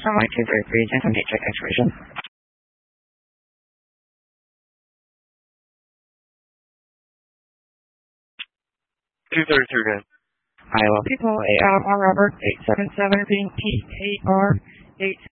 Sunlight 233, Jensen Gate check expiration. 233 again. Iowa people, 8 Alpha Robert, 877 P8R 8.